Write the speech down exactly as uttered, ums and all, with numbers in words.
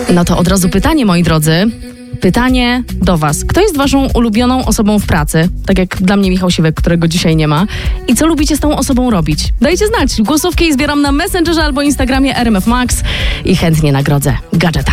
No to od razu pytanie, moi drodzy. Pytanie do was. Kto jest waszą ulubioną osobą w pracy? Tak jak dla mnie Michał Siwek, którego dzisiaj nie ma. I co lubicie z tą osobą robić? Dajcie znać. Głosówki zbieram na Messengerze albo Instagramie R M F Max i chętnie nagrodzę gadżeta.